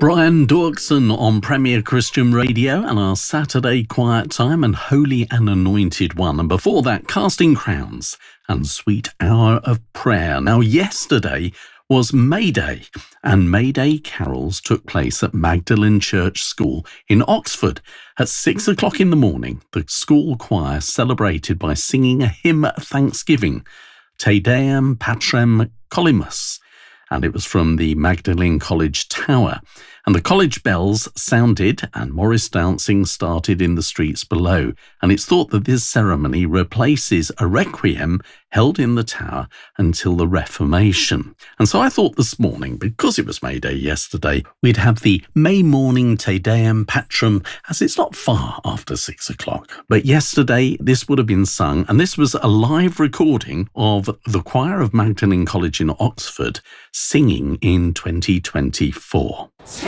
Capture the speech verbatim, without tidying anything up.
Brian Doerksen on Premier Christian Radio and our Saturday Quiet Time and Holy and Anointed One. And before that, Casting Crowns and Sweet Hour of Prayer. Now, yesterday was May Day, and May Day carols took place at Magdalen Church School in Oxford. At six o'clock in the morning, the school choir celebrated by singing a hymn of thanksgiving, Te Deum Patrem Colimus, and it was from the Magdalen College Tower. And the college bells sounded and Morris dancing started in the streets below. And it's thought that this ceremony replaces a requiem held in the tower until the Reformation. And so I thought this morning, because it was May Day yesterday, we'd have the May morning Te Deum Patrem, as it's not far after six o'clock. But yesterday, this would have been sung, and this was a live recording of the choir of Magdalen College in Oxford singing in twenty twenty-four.